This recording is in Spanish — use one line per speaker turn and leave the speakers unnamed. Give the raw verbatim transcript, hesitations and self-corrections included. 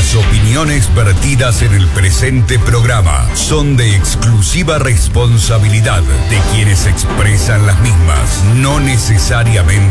Las opiniones vertidas en el presente programa son de exclusiva responsabilidad de quienes expresan las mismas, no necesariamente